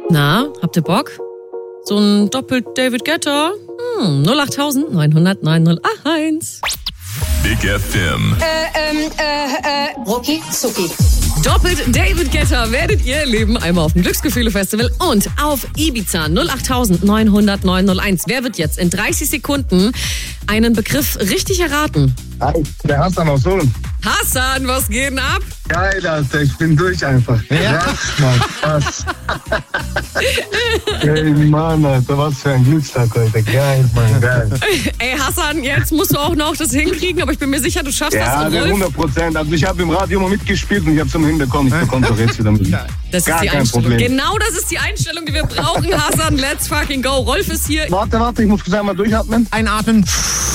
Na, habt ihr Bock? So ein doppelt David Guetta? 08000 900 901. Big FM. Rucki Zucki. Doppelt David Guetta werdet ihr erleben. Einmal auf dem Glücksgefühle-Festival und auf Ibiza. 08000 900 901. Wer wird jetzt in 30 Sekunden einen Begriff richtig erraten? Hi, der Hassan aus Ulm. Hassan, was geht denn ab? Geil, Alter, ich bin durch einfach. Ja. Krass. Ey, Mann, Alter, was für ein Glückstag heute. Geil, Mann, geil. Ey, Hassan, jetzt musst du auch noch das hinkriegen, aber ich bin mir sicher, du schaffst Ja, das. Rolf, 100%. Also ich habe im Radio mal mitgespielt und ich habe es immer hinbekommen. Ich bekomme doch jetzt wieder mit. das ist Gar die kein Einstellung. Problem. Genau das ist die Einstellung, die wir brauchen, Hassan. Let's fucking go. Rolf ist hier. Warte, ich muss kurz einmal durchatmen. Einatmen.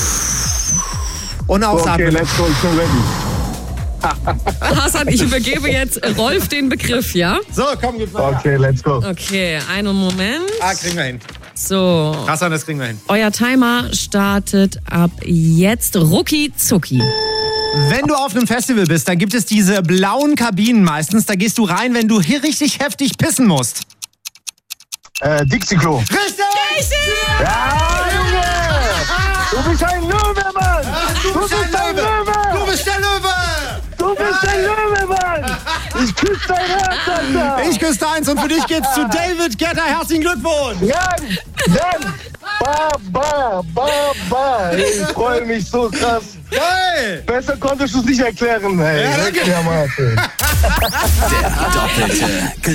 Und Okay, ausatmen. let's go, ich bin ready. Hassan, ich übergebe jetzt Rolf den Begriff, ja? So, komm, gib mal. Okay, let's go. Okay, einen Moment. Kriegen wir hin. So, Hassan, das kriegen wir hin. euer Timer startet ab jetzt. Rucki Zucki. Wenn du auf einem Festival bist, dann gibt es diese blauen Kabinen meistens. Da gehst du rein, wenn du hier richtig heftig pissen musst. Dixie-Klo. Richtig! Ja, Junge! Du bist ein Löwe, Mann! Du bist ein Löwe! Du bist der Löwe! Du bist ein Löwe, Mann! Ich küsse dein Herz, Alter! Ich küsse eins und für dich geht's zu David Guetta. Herzlichen Glückwunsch! Jan! Ba! Ich freue mich so krass. Geil! Besser konntest du es nicht erklären, ey. Ja, danke. Ja, Mann. Der doppelte